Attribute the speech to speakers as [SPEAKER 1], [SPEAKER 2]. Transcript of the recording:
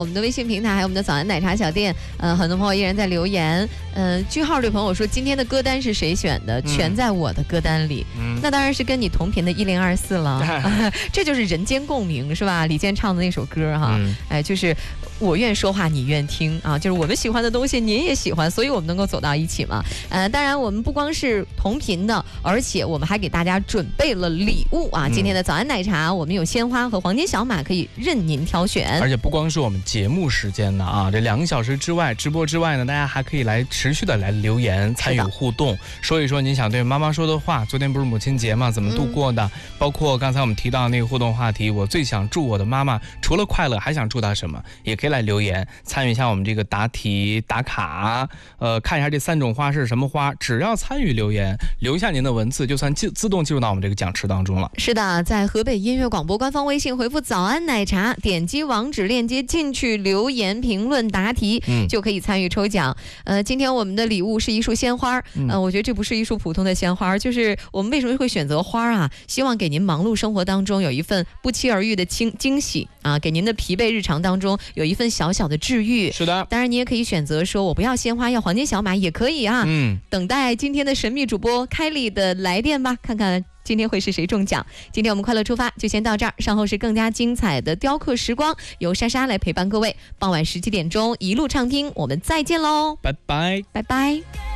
[SPEAKER 1] 我们的微信平台还有我们的早安奶茶小店，很多朋友依然在留言。句号对朋友说，今天的歌单是谁选的？全在我的歌单里。那当然是跟你同频的1024了，这就是人间共鸣，是吧？李健唱的那首歌哈，就是我愿说话，你愿听啊，就是我们喜欢的东西，您也喜欢，所以我们能够走到一起嘛。当然我们不光是同频的，而且我们还给大家准备了礼物啊。今天的早安奶茶，我们有鲜花和黄金小马，可以任您挑选。
[SPEAKER 2] 而且不光是我们节目时间呢啊，这2个小时之外，直播之外呢，大家还可以来持续的来留言，参与互动，说一说您想对妈妈说的话。昨天不是母亲节嘛，怎么度过的？包括刚才我们提到那个互动话题，我最想祝我的妈妈除了快乐，还想祝她什么？也可以来留言，参与一下我们这个答题打卡。看一下这3种花是什么花，只要参与留言，留下您的文字，就算自动进入到我们这个讲池当中了。
[SPEAKER 1] 是的，在河北音乐广播官方微信回复早安奶茶，点击网址链接进去留言评论答题，就可以参与抽奖。今天我们的礼物是一束鲜花，我觉得这不是一束普通的鲜花，就是我们为什么会选择花啊？希望给您忙碌生活当中有一份不期而遇的惊喜啊，给您的疲惫日常当中有一份小小的治愈。
[SPEAKER 2] 是的，
[SPEAKER 1] 当然你也可以选择说我不要鲜花，要黄金小马也可以啊。等待今天的神秘主播开丽的来电吧，看看今天会是谁中奖。今天我们快乐出发就先到这儿，稍后是更加精彩的雕刻时光，由莎莎来陪伴各位。傍晚17点钟一路畅听，我们再见喽，
[SPEAKER 2] 拜拜，
[SPEAKER 1] 拜拜。